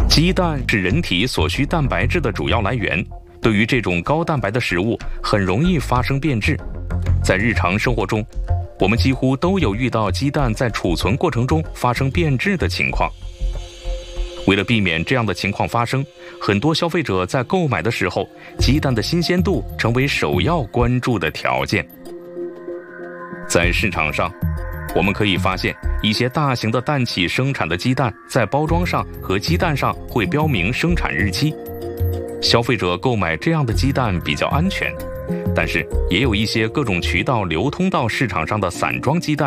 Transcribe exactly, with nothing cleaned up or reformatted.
鸡蛋是人体所需蛋白质的主要来源，对于这种高蛋白的食物，很容易发生变质。在日常生活中，我们几乎都有遇到鸡蛋在储存过程中发生变质的情况。为了避免这样的情况发生，很多消费者在购买的时候，鸡蛋的新鲜度成为首要关注的条件。在市场上，我们可以发现一些大型的蛋企生产的鸡蛋在包装上和鸡蛋上会标明生产日期。消费者购买这样的鸡蛋比较安全，但是也有一些各种渠道流通到市场上的散装鸡蛋